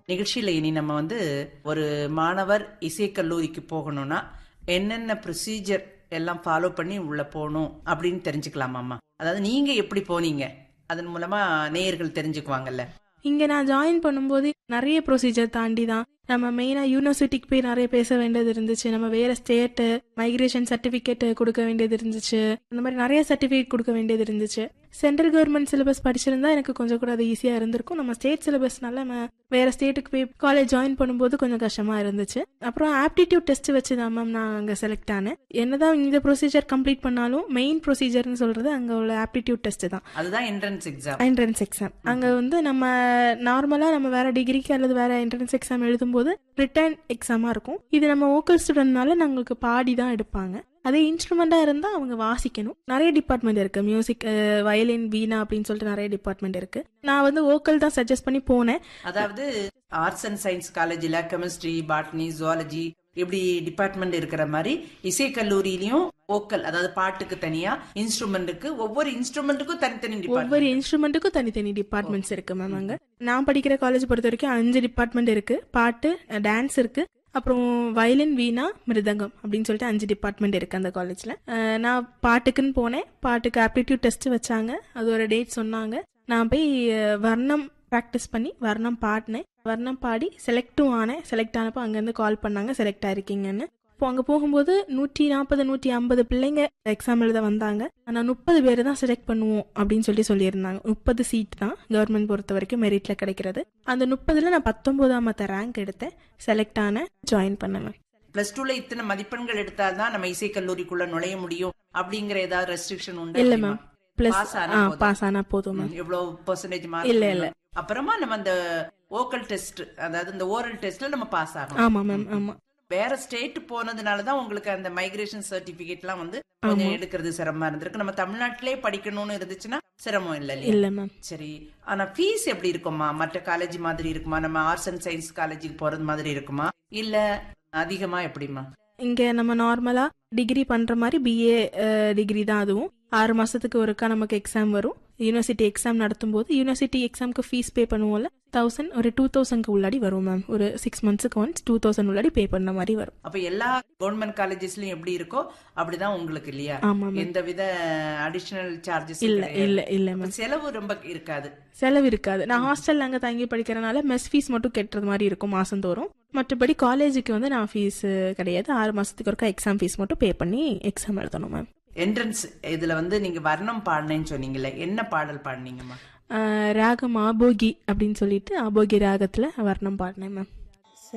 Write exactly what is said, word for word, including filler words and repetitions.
நிகழ்ச்சியில இனி நம்ம வந்து ஒரு மாணவர் இசைக்கல்லூரிக்கு போகணும்னா என்னென்ன ப்ரொசீஜர் எல்லாம் ஃபாலோ பண்ணி உள்ள போகணும் அப்படின்னு தெரிஞ்சுக்கலாமாம்மா? அதாவது நீங்க எப்படி போனீங்க, அதன் மூலமா நேயர்கள் தெரிஞ்சுக்குவாங்கல்ல. இங்க நான் ஜாயின் பண்ணும்போது நிறைய ப்ரொசீஜர் தாண்டி தான் நம்ம மெயினா யூனிவர்சிட்டிக்கு போய் நிறைய பேச வேண்டியது இருந்துச்சு. நம்ம வேற ஸ்டேட்டு மைக்ரேஷன் சர்டிபிகேட் கொடுக்க வேண்டியது இருந்துச்சு. அந்த மாதிரி நிறைய சர்டிபிகேட் கொடுக்க வேண்டியது இருந்துச்சு. சென்ட்ரல் கவர்மெண்ட் சிலபஸ் படிச்சிருந்தா எனக்கு கொஞ்சம் கூட அது ஈஸியா இருந்திருக்கும். நம்ம ஸ்டேட் சிலபஸ்னால நம்ம வேற ஸ்டேட்டுக்கு போய் காலேஜ் ஜாயின் பண்ணும்போது கொஞ்சம் கஷ்டமா இருந்துச்சு. அப்புறம் ஆப்டிடியூட் டெஸ்ட் வச்சு தான் மேம் நான் அங்க செலக்ட் ஆனேன். என்னதான் இந்த ப்ரொசீஜர் கம்ப்ளீட் பண்ணாலும் மெயின் ப்ரொசீஜர்னு சொல்றது அங்க உள்ள ஆப்டிடியூட் டெஸ்ட் தான். அதுதான் என்ட்ரன்ஸ் எக்ஸாம். என்ட்ரன்ஸ் எக்ஸாம் அங்க வந்து நம்ம நார்மலா நம்ம வேற டிகிரிக்கு அல்லது வேற என்ட்ரன்ஸ் எக்ஸாம் எழுதும்போது ரிட்டன் எக்ஸாமா இருக்கும். இது நம்ம வோக்கல் ஸ்டூடெண்ட்னால நம்மளுக்கு பாடி தான் எடுப்பாங்க. அதே இன்ஸ்ட்ருமெண்டா இருந்தா அவங்க வாசிக்கணும். நிறைய டிபார்ட்மெண்ட் இருக்கு, மியூசிக், வயலின், வீணா அப்படின்னு சொல்லிட்டு நிறைய டிபார்ட்மெண்ட் இருக்கு. நான் வந்து வோக்கல் தான் சஜஸ்ட் பண்ணி போனேன். அதாவது ஆர்ட்ஸ் அண்ட் சயின்ஸ் காலேஜ்ல கெமிஸ்ட்ரி, பாட்னி, ஜுவாலஜி இப்படி டிபார்ட்மெண்ட் இருக்கிற மாதிரி இசை கல்லூரியிலயும் வோக்கல், அதாவது பாட்டுக்கு தனியா, இன்ஸ்ட்ருமெண்ட்டுக்கு ஒவ்வொரு இன்ஸ்ட்ருமெண்ட்டுக்கும் தனித்தனி ஒவ்வொரு இன்ஸ்ட்ருமெண்ட்டுக்கும் தனித்தனி டிபார்ட்மெண்ட்ஸ் இருக்கு மேம். அங்க நான் படிக்கிற காலேஜ் பொறுத்த வரைக்கும் அஞ்சு டிபார்ட்மெண்ட் இருக்கு. பாட்டு, டான்ஸ் இருக்கு, அப்புறம் வயலின், வீணா, மிருதங்கம் அப்படின்னு சொல்லிட்டு அஞ்சு டிபார்ட்மெண்ட் இருக்கு அந்த காலேஜ்ல. நான் பாட்டுக்குன்னு போனேன். பாட்டுக்கு ஆப்டிடியூட் டெஸ்ட் வச்சாங்க. அது ஒரு டேட் சொன்னாங்க. நான் போய் வர்ணம் ப்ராக்டிஸ் பண்ணி வர்ணம் பாடினேன். வர்ணம் பாடி செலக்டும் ஆனேன். செலக்ட் ஆனப்போ அங்கேருந்து கால் பண்ணாங்க செலக்ட் ஆயிருக்கீங்கன்னு. இப்போ அங்கே போகும்போது நூற்றி நாற்பது நூற்றி ஐம்பது பிள்ளைங்க எக்ஸாம் எழுத வந்தாங்க. ஆனால் முப்பது பேர் தான் செலக்ட் பண்ணுவோம் அப்படின்னு சொல்லி சொல்லியிருந்தாங்க. முப்பது சீட் தான் கவர்மெண்ட் பொறுத்த வரைக்கும் மெரிட்ல கிடைக்கிறது. அந்த முப்பதுல நான் பத்தொன்பதாமத்த ரேங்க் எடுத்தேன். செலக்ட் ஆன ஜாயின் பண்ணேன். பிளஸ் டூல இத்தனை மதிப்பெண்கள் எடுத்தால்தான் நம்ம இசை கல்லூரிக்குள்ள நுழைய முடியும் அப்படிங்கிற ஏதாவது ரெஸ்ட்ரிக்ஷன் உண்டு? இல்ல மேம், பிளஸ் பாஸ் ஆனா போதும். எவ்வளவு பெர்சன்டேஜ் மார்க்? இல்ல இல்ல, அப்புறமா நம்ம அந்த வோக்கல் டெஸ்ட், அதாவது இந்த ஓரல் டெஸ்ட்ல நம்ம பாஸ் ஆகணும். ஆமா மேம், ஆமா. வேற ஸ்டேட் போனதுனாலதான் உங்களுக்கு அந்த மைக்ரேஷன் சர்டிபிகேட் எல்லாம் வந்து கொஞ்சம் எடுக்கிறது சிரமமா இருந்திருக்கு. நம்ம தமிழ்நாட்டிலே படிக்கணும்னு இருந்துச்சுன்னா சிரமம் இல்ல இல்ல மேம். சரி, ஆனா ஃபீஸ் எப்படி இருக்குமா? மற்ற காலேஜ் மாதிரி இருக்குமா? நம்ம ஆர்ட்ஸ் அண்ட் சயின்ஸ் காலேஜுக்கு போறது மாதிரி இருக்குமா, இல்ல அதிகமா எப்படிமா? இங்க நம்ம நார்மலா டிகிரி பண்ற மாதிரி பிஏ டிகிரி தான். அதுவும் ஆறு மாசத்துக்கு ஒருக்கா நமக்கு எக்ஸாம் வரும். யூனிவர்சிட்டி எக்ஸாம் நடத்தும் போது யூனிவர்சிட்டி எக்ஸாம்க்கு ஃபீஸ் பே பண்ணுவோம்ல, தௌசண்ட் ஒரு டூ தௌசண்ட்க்கு உள்ளாடி வரும் மேம். ஒரு சிக்ஸ் மந்த்ஸ்க்கு ஒன்ஸ் டூ தௌசண்ட் உள்ளாடி பே பண்ண மாதிரி வரும். அப்ப எல்லா கவர்மெண்ட் காலேஜஸ்லயும் எப்படி இருக்கோ அப்படிதான் உங்களுக்கு இல்லையா? ஆமா, எந்த வித அடிஷனல் சார்ஜஸ் இல்ல இல்ல இல்ல மேம். செலவு ரொம்ப இருக்காது. செலவு இருக்காது. நான் ஹாஸ்டல்ல அங்க தங்கி படிக்கிறனால மெஸ் ஃபீஸ் மட்டும் கட்டுறது மாதிரி இருக்கும் மாசம் தோறும். மற்றபடி காலேஜுக்கு வந்து நான் ஃபீஸ் கிடையாது. ஆறு மாசத்துக்கு ஒருக்கா எக்ஸாம் ஃபீஸ் மட்டும் பே பண்ணி எக்ஸாம் எழுதணும் மேம். என்ட்ரன்ஸ் இதுல வந்து நீங்க வர்ணம் பாடினேன்னு சொன்னீங்கல்ல, என்ன பாடல் பாடினீங்கம்மா? ராகம் ஆபோகி அப்படின்னு சொல்லிட்டு ஆபோகி ராகத்துல வர்ணம் பாடினேன் மேம்.